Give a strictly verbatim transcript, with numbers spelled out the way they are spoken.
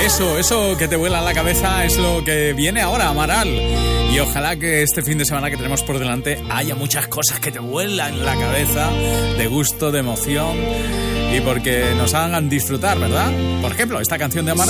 Eso, eso que te vuela en la cabeza es lo que viene ahora, Amaral. Y ojalá que este fin de semana que tenemos por delante haya muchas cosas que te vuelan en la cabeza, de gusto, de emoción, y porque nos hagan disfrutar, ¿verdad? Por ejemplo, esta canción de Amaral.